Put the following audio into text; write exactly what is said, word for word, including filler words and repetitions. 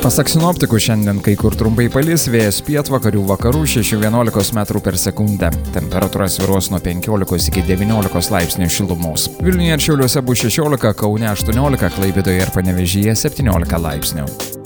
Pasak sinoptikų, šiandien kai kur trumpai palis, vėjas pietvakarių vakarų šeši vienuolika metrų per sekundę. Temperatūra svyruos nuo penkiolikos iki devyniolikos laipsnių šilumos. Vilniuje ir Šiauliuose bus šešiolika, Kaune aštuoniolika, Klaipėdoje ir Panevėžyje septyniolika laipsnių.